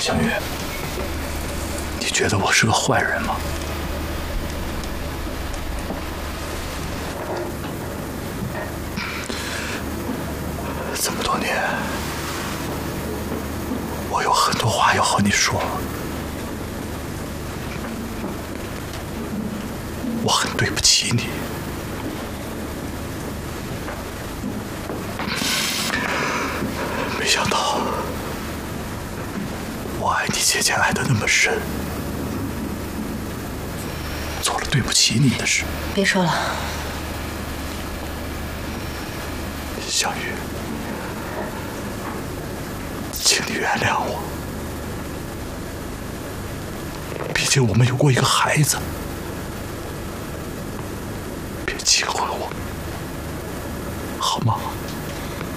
小雨，你觉得我是个坏人吗？这么多年，我有很多话要和你说。我很对不起你。没想到，我爱你姐姐爱得那么深，做了对不起你的事。 别说了， 小雨，请你原谅我。毕竟我们有过一个孩子，别气毁我，好吗？